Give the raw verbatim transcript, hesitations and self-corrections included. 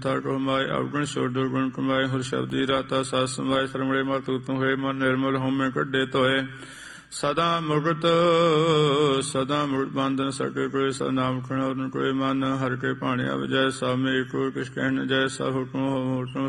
ਕਮਾਏ ਅਵਗੁਣ ਸੋ ਦੁਰਗੁਣ ਕਮਾਏ ਹੁਰ ਸ਼ਬਦੀ ਰਾਤਾ ਸਾਧ ਸੰਭਾਏ ਸਰਮੜੇ ਮਤ ਉਤਮ ਹੋਏ ਮਨ ਨਿਰਮਲ ਹਉਮੈ ਕੱਢੇ ਧੋਏ ਸਦਾ ਮੁਕਤ ਸਦਾ ਮੁਕਤ ਬੰਧਨ ਸਕੇ ਕੋਈ ਸਨਾਮ ਖਣੋਰਨ ਕੋਈ ਮਨ ਹਰ ਕੇ ਭਾਣਿਆ ਵਜੈ ਸਾਮੇ ਕੋ ਕਿਛ ਕਹਿਣ ਜੈ ਸਭ ਹੁਕਮ ਹੁਕਮ